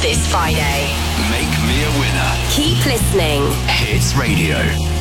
this Friday. Make me a winner. Keep listening. Hits Radio.